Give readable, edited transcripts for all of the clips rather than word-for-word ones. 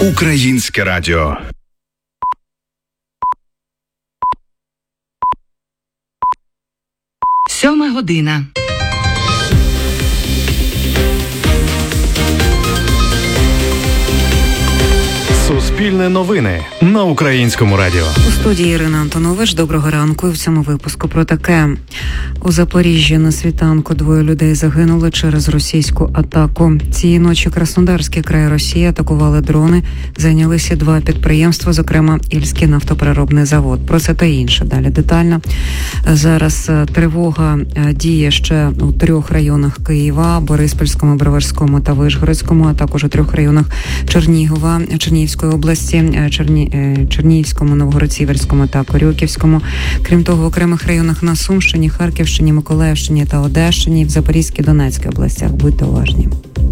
Українське радіо. Сьома година. Суспільне новини на Українському радіо. У студії Ірина Антонович. Доброго ранку. І в цьому випуску про таке. У Запоріжжі на світанку 2 людей загинули через російську атаку. Цієї ночі Краснодарський край Росії атакували дрони. Зайнялися 2 підприємства, зокрема Ільський нафтопереробний завод. Про це та інше. Далі детально. Зараз тривога діє ще у 3 районах Києва, Бориспільському, Броварському та Вишгородському, а також у 3 районах Чернігова, Чернігівської області, Чернігівському, Новгород-Сіверському та Корюківському. Крім того, в окремих районах на Сумщині, Харківщині, Миколаївщині та Одещині, в Запорізькій, Донецькій областях. Будьте уважні.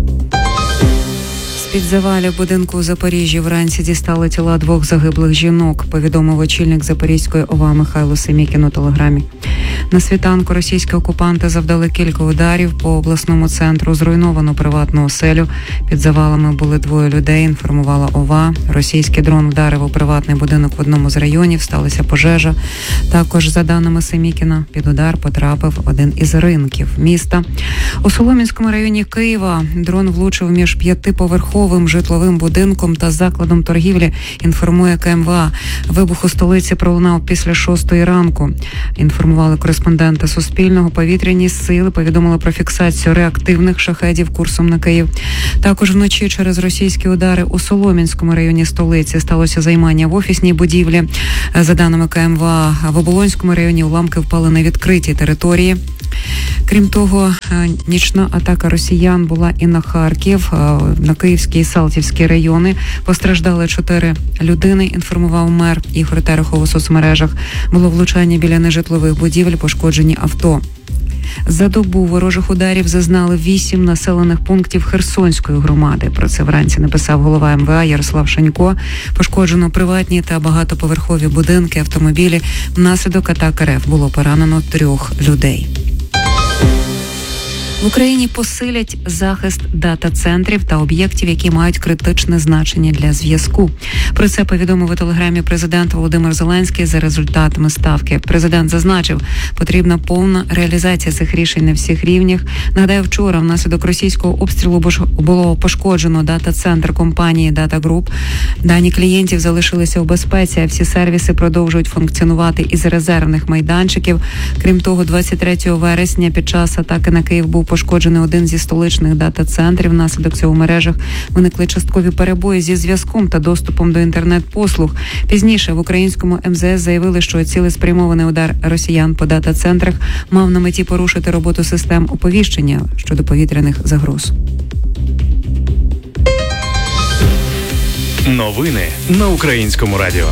З-під завалів будинку у Запоріжжі вранці дістали тіла 2 загиблих жінок, повідомив очільник Запорізької ОВА Михайло Семікін у телеграмі. На світанку російські окупанти завдали кілька ударів по обласному центру, зруйновано приватну оселю. Під завалами були 2 людей, інформувала ОВА. Російський дрон вдарив у приватний будинок в одному з районів, сталася пожежа. Також, за даними Семікіна, під удар потрапив один із ринків міста. У Солом'янському районі Києва дрон влучив між 5-поверховим житловим будинком та закладом торгівлі, інформує КМВА. Вибух у столиці пролунав після 6 ранку. Інформували кореспонденти Суспільного. Повітряні сили повідомили про фіксацію реактивних шахедів курсом на Київ. Також вночі через російські удари у Солом'янському районі столиці сталося займання в офісній будівлі. За даними КМВА, в Оболонському районі уламки впали на відкритій території. Крім того, нічна атака росіян була і на Харків, на Київський і Салтівський райони. Постраждали 4 людини, інформував мер Ігор Терехов у соцмережах. Було влучання біля нежитлових будівель, пошкоджені авто. За добу ворожих ударів зазнали 8 населених пунктів Херсонської громади. Про це вранці написав голова МВА Ярослав Шанько. Пошкоджено приватні та багатоповерхові будинки, автомобілі. Внаслідок атак РФ було поранено 3 людей. В Україні посилять захист дата-центрів та об'єктів, які мають критичне значення для зв'язку. Про це повідомив у телеграмі президент Володимир Зеленський за результатами ставки. Президент зазначив, потрібна повна реалізація цих рішень на всіх рівнях. Нагадаю, вчора внаслідок російського обстрілу було пошкоджено дата-центр компанії Data Group. Дані клієнтів залишилися у безпеці, а всі сервіси продовжують функціонувати із резервних майданчиків. Крім того, 23 вересня під час атаки на Київ був пошкоджений один зі столичних дата-центрів. Внаслідок цього у мережах виникли часткові перебої зі зв'язком та доступом до інтернет-послуг. Пізніше в українському МЗС заявили, що цілеспрямований удар росіян по дата-центрах мав на меті порушити роботу систем оповіщення щодо повітряних загроз. Новини на Українському радіо.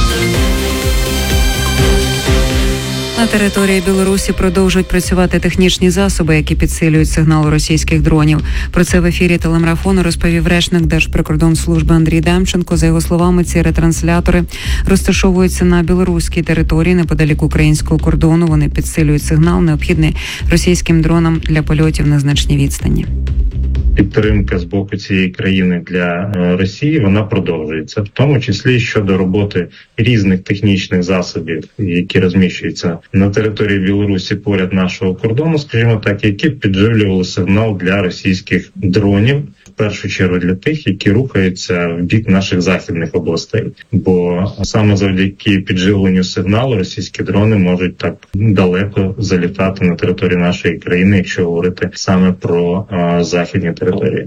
На території Білорусі продовжують працювати технічні засоби, які підсилюють сигнал російських дронів. Про це в ефірі телемарафону розповів речник Держприкордонслужби Андрій Демченко. За його словами, ці ретранслятори розташовуються на білоруській території неподалік українського кордону. Вони підсилюють сигнал, необхідний російським дронам для польотів на значній відстані. Підтримка з боку цієї країни для Росії, вона продовжується, в тому числі щодо роботи різних технічних засобів, які розміщуються на території Білорусі поряд нашого кордону, скажімо так, які підживлювали сигнал для російських дронів, в першу чергу для тих, які рухаються в бік наших західних областей. Бо саме завдяки підживленню сигналу російські дрони можуть так далеко залітати на територію нашої країни, якщо говорити саме про західні території.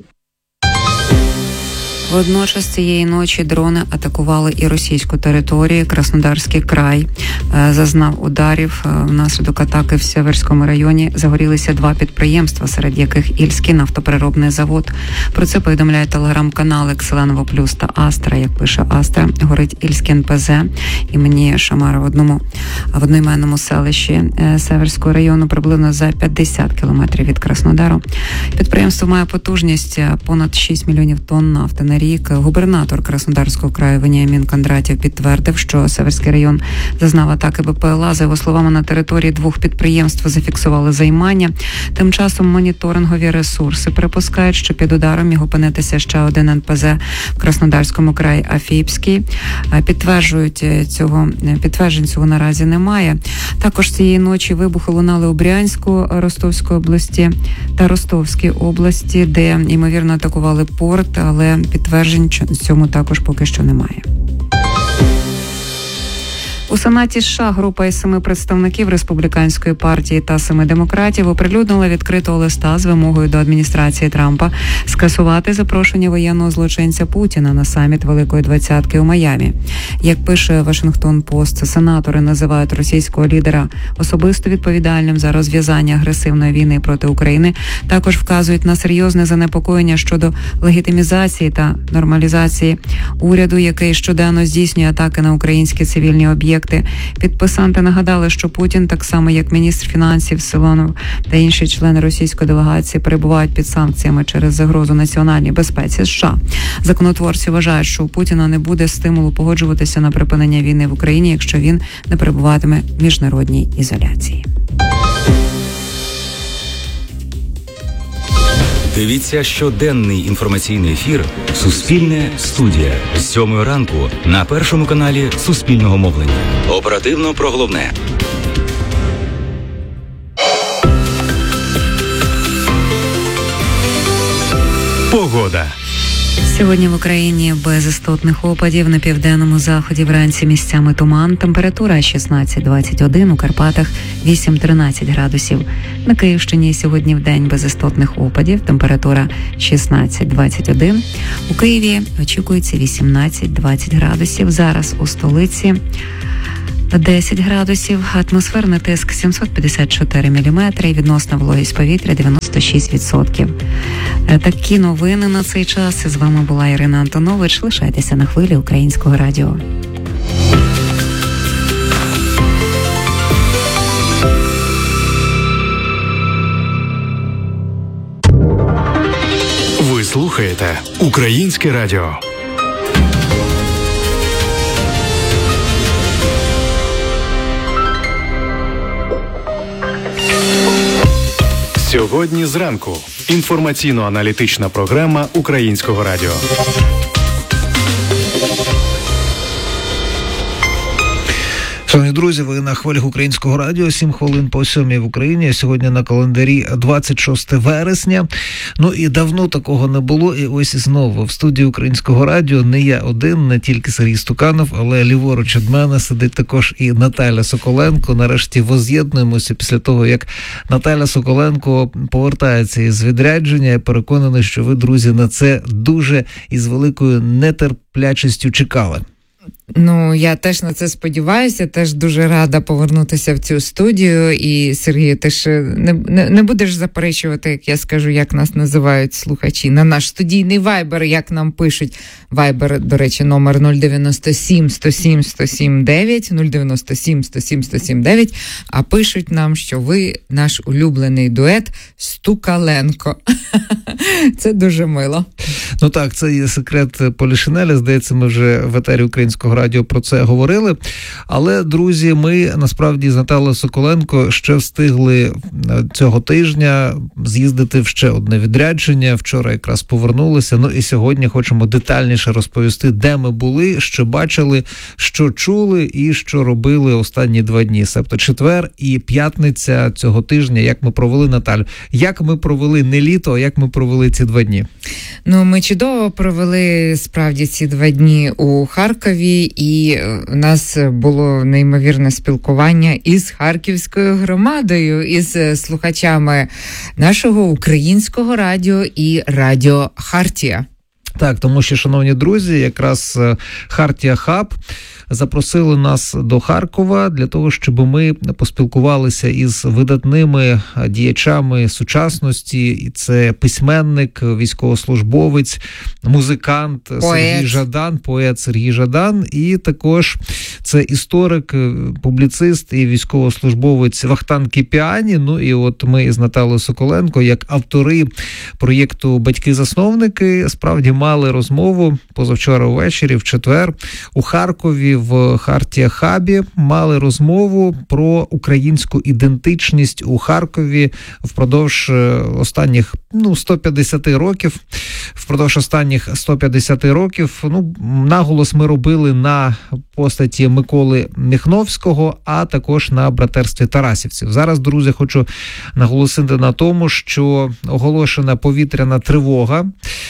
Водночас цієї ночі дрони атакували і російську територію. Краснодарський край зазнав ударів. Внаслідок атаки в Северському районі загорілися 2 підприємства, серед яких Ільський нафтопереробний завод. Про це повідомляє телеграм-канал «Екселеново Плюс» та «Астра». Як пише «Астра», горить Ільський НПЗ імені Шамара в одноіменному селищі Северського району, приблизно за 50 кілометрів від Краснодару. Підприємство має потужність понад 6 мільйонів тонн нафти. на рік. Губернатор Краснодарського краю Веніамін Кондратєв підтвердив, що Северський район зазнав атаки БПЛА. За його словами, на території 2 підприємств зафіксували займання. Тим часом моніторингові ресурси припускають, що під ударом міг опинитися ще один НПЗ в Краснодарському краї Афіпський. Підтверджень цього наразі немає. Також цієї ночі вибухи лунали у Брянську, Ростовській області та Ростовській області, де, ймовірно, атакували порт, але підтверджень цьому також поки що немає. У Сенаті США група із 7 представників Республіканської партії та 7 демократів оприлюднила відкритого листа з вимогою до адміністрації Трампа скасувати запрошення воєнного злочинця Путіна на саміт Великої Двадцятки у Майамі. Як пише Вашингтон-Пост, сенатори називають російського лідера особисто відповідальним за розв'язання агресивної війни проти України. Також вказують на серйозне занепокоєння щодо легітимізації та нормалізації уряду, який щоденно здійснює атаки на українські цивільні об'єкти. Підписанти нагадали, що Путін, так само як міністр фінансів Силонов та інші члени російської делегації, перебувають під санкціями через загрозу національній безпеці США. Законотворці вважають, що у Путіна не буде стимулу погоджуватися на припинення війни в Україні, якщо він не перебуватиме в міжнародній ізоляції. Дивіться щоденний інформаційний ефір «Суспільне студія» з 7 ранку на Першому каналі Суспільного мовлення. Оперативно про головне. Погода. Сьогодні в Україні без істотних опадів, на південному заході вранці місцями туман, температура 16-21, у Карпатах 8-13 градусів. На Київщині сьогодні вдень без істотних опадів, температура 16-21. У Києві очікується 18-20 градусів. Зараз у столиці 10 градусів, атмосферний тиск 754 міліметри, відносна вологість повітря 96%. Такі новини на цей час. З вами була Ірина Антонович. Лишайтеся на хвилі Українського радіо. Ви слухаєте Українське радіо. Сьогодні зранку. Інформаційно-аналітична програма Українського радіо. Шановні друзі, ви на хвилях Українського радіо, 7 хвилин по 7 в Україні. Сьогодні на календарі 26 вересня. Ну і давно такого не було. І ось знову в студії Українського радіо не я один, не тільки Сергій Стуканов, але ліворуч від мене сидить також і Наталя Соколенко. Нарешті воз'єднуємося після того, як Наталя Соколенко повертається із відрядження. Я переконаний, що ви, друзі, на це дуже і з великою нетерплячістю чекали. Ну, я теж на це сподіваюся, теж дуже рада повернутися в цю студію. І, Сергій, ти ж не будеш заперечувати, як я скажу, як нас називають слухачі, на наш студійний Вайбер, як нам пишуть. Вайбер, до речі, номер 097 107 107 9, 097 107 107 9, а пишуть нам, що ви наш улюблений дует Стукаленко. Це дуже мило. Ну так, це є секрет Полішинеля. Здається, ми вже в етері Українського радіо про це говорили. Але, друзі, ми насправді з Наталею Соколенко ще встигли цього тижня з'їздити в ще одне відрядження. Вчора якраз повернулися. Ну і сьогодні хочемо детальніше розповісти, де ми були, що бачили, що чули і що робили останні 2 дні. Себто четвер і п'ятниця цього тижня. Як ми провели, Наталю? Як ми провели не літо, а як ми провели ці 2 дні? Ну, ми чудово провели, справді, ці 2 дні у Харкові, і у нас було неймовірне спілкування із харківською громадою, із слухачами нашого Українського радіо і Радіо Хартія. Так, тому що, шановні друзі, якраз Хартія Хаб запросили нас до Харкова для того, щоб ми поспілкувалися із видатними діячами сучасності. І це письменник, військовослужбовець, музикант Сергій Жадан, поет Сергій Жадан, і також це історик, публіцист і військовослужбовець Вахтанг Кіпіані. Ну і от ми із Наталею Соколенко, як автори проєкту «Батьки-засновники», справді мали розмову позавчора ввечері, в четвер, у Харкові, в Хартія Хабі, мали розмову про українську ідентичність у Харкові впродовж останніх 150 років. Впродовж останніх 150 років, наголос ми робили на постаті Миколи Міхновського, а також на братерстві тарасівців. Зараз, друзі, хочу наголосити на тому, що оголошена повітряна тривога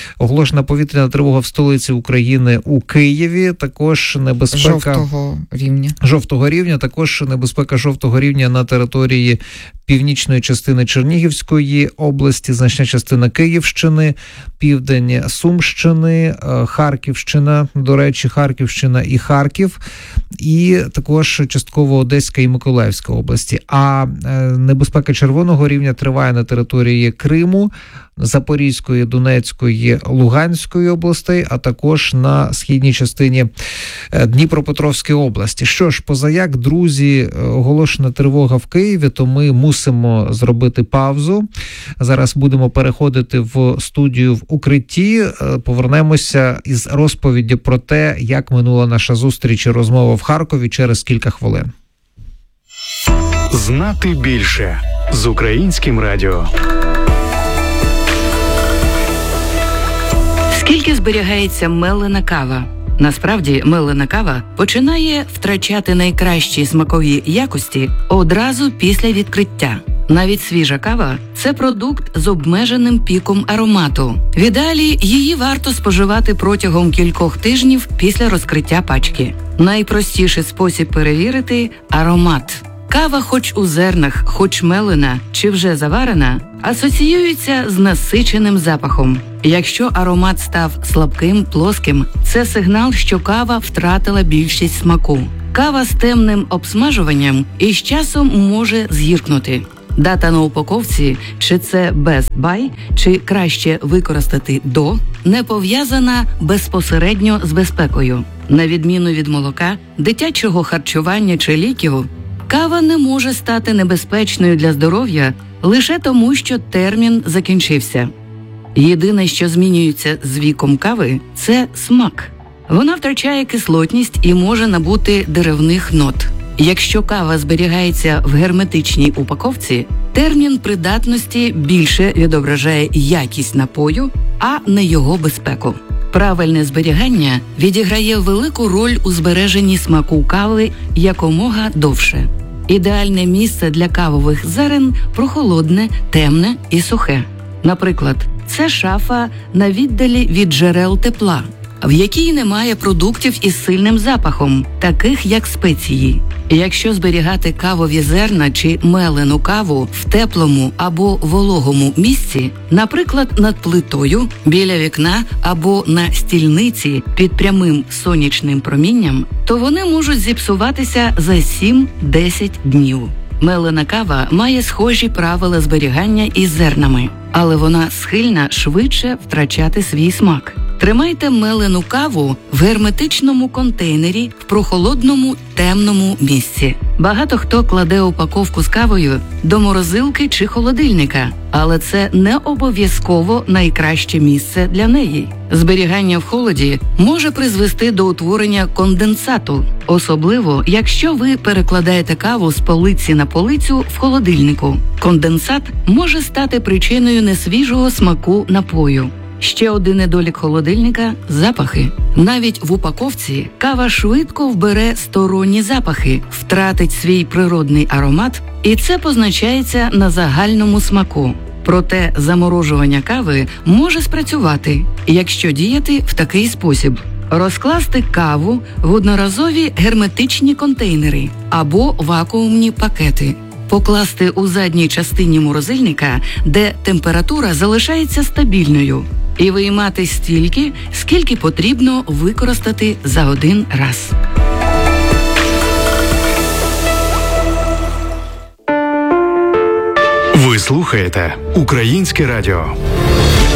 в столиці України у Києві, також небезпека жовтого рівня, також небезпека жовтого рівня на території північної частини Чернігівської області, значна частина Київщини, південь Сумщини, Харківщина, до речі, Харківщина і Харків, і також частково Одеська і Миколаївська області. А небезпека червоного рівня триває на території Криму, Запорізької, Донецької, Луганської областей, а також на східній частині Дніпропетровської області. Що ж, позаяк, друзі, оголошена тривога в Києві, то ми мусимо зробити паузу. Зараз будемо переходити в студію в укритті. Повернемося із розповіддю про те, як минула наша зустріч і розмова в Харкові через кілька хвилин. Знати більше з Українським радіо. Скільки зберігається мелена кава? Насправді, мелена кава починає втрачати найкращі смакові якості одразу після відкриття. Навіть свіжа кава – це продукт з обмеженим піком аромату. В ідеалі її варто споживати протягом кількох тижнів після розкриття пачки. Найпростіший спосіб перевірити – аромат. Кава хоч у зернах, хоч мелена чи вже заварена, асоціюється з насиченим запахом. Якщо аромат став слабким, плоским, це сигнал, що кава втратила більшість смаку. Кава з темним обсмажуванням і з часом може згіркнути. Дата на упаковці, чи це без бай, чи краще використати до, не пов'язана безпосередньо з безпекою. На відміну від молока, дитячого харчування чи ліків, кава не може стати небезпечною для здоров'я лише тому, що термін закінчився. Єдине, що змінюється з віком кави – це смак. Вона втрачає кислотність і може набути деревних нот. Якщо кава зберігається в герметичній упаковці, термін придатності більше відображає якість напою, а не його безпеку. Правильне зберігання відіграє велику роль у збереженні смаку кави якомога довше. Ідеальне місце для кавових зерен – прохолодне, темне і сухе. Наприклад, це шафа на віддалі від джерел тепла, в якій немає продуктів із сильним запахом, таких як спеції. Якщо зберігати кавові зерна чи мелену каву в теплому або вологому місці, наприклад, над плитою, біля вікна або на стільниці під прямим сонячним промінням, то вони можуть зіпсуватися за 7-10 днів. Мелена кава має схожі правила зберігання із зернами, але вона схильна швидше втрачати свій смак. Тримайте мелену каву в герметичному контейнері в прохолодному, темному місці. Багато хто кладе упаковку з кавою до морозилки чи холодильника, але це не обов'язково найкраще місце для неї. Зберігання в холоді може призвести до утворення конденсату, особливо якщо ви перекладаєте каву з полиці на полицю в холодильнику. Конденсат може стати причиною несвіжого смаку напою. Ще один недолік холодильника – запахи. Навіть в упаковці кава швидко вбере сторонні запахи, втратить свій природний аромат, і це позначається на загальному смаку. Проте заморожування кави може спрацювати, якщо діяти в такий спосіб. Розкласти каву в одноразові герметичні контейнери або вакуумні пакети. Покласти у задній частині морозильника, де температура залишається стабільною. І виймати стільки, скільки потрібно використати за один раз. Ви слухаєте Українське радіо.